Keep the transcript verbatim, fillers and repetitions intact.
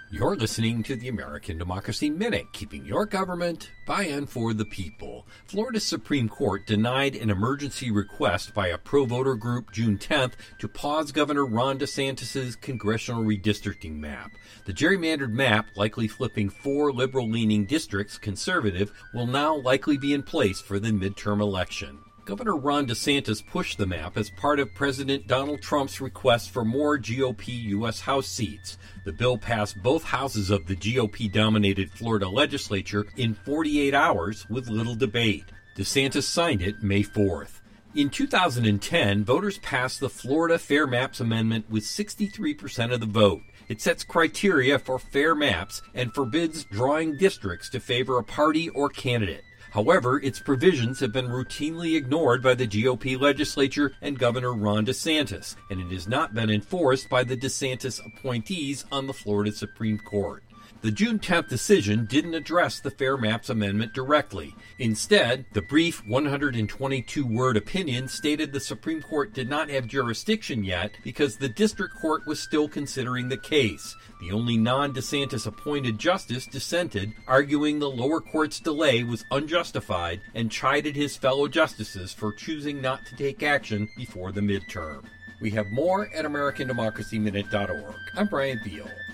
You're listening to the American Democracy Minute, keeping your government by and for the people. Florida's Supreme Court denied an emergency request by a pro-voter group June tenth to pause Governor Ron DeSantis' congressional redistricting map. The gerrymandered map, likely flipping four liberal-leaning districts conservative, will now likely be in place for the midterm election. Governor Ron DeSantis pushed the map as part of President Donald Trump's request for more G O P U S House seats. The bill passed both houses of the G O P-dominated Florida legislature in forty-eight hours with little debate. DeSantis signed it May fourth. In two thousand ten, voters passed the Florida Fair Maps Amendment with sixty-three percent of the vote. It sets criteria for fair maps and forbids drawing districts to favor a party or candidate. However, its provisions have been routinely ignored by the G O P legislature and Governor Ron DeSantis, and it has not been enforced by the DeSantis appointees on the Florida Supreme Court. The June tenth decision didn't address the Fair Maps Amendment directly. Instead, the brief one hundred twenty-two word opinion stated the Supreme Court did not have jurisdiction yet because the district court was still considering the case. The only non-DeSantis appointed justice dissented, arguing the lower court's delay was unjustified and chided his fellow justices for choosing not to take action before the midterm. We have more at American Democracy Minute dot org. I'm Brian Beal.